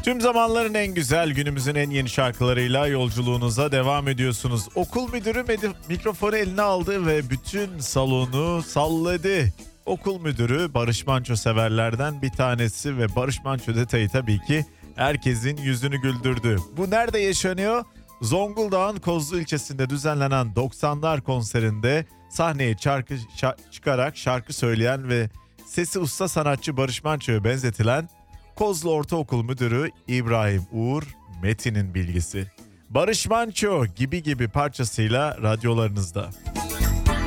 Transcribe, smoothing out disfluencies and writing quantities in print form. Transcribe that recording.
Tüm zamanların en güzel, günümüzün en yeni şarkılarıyla yolculuğunuza devam ediyorsunuz. Okul müdürü mikrofonu eline aldı ve bütün salonu salladı. Okul müdürü Barış Manço severlerden bir tanesi ve Barış Manço detayı tabii ki herkesin yüzünü güldürdü. Bu nerede yaşanıyor? Zonguldak'ın Kozlu ilçesinde düzenlenen 90'lar konserinde sahneye çıkarak şarkı söyleyen ve sesi usta sanatçı Barış Manço'ya benzetilen Kozlu Ortaokul Müdürü İbrahim Uğur Metin'in bilgisi. Barış Manço gibi gibi parçasıyla radyolarınızda.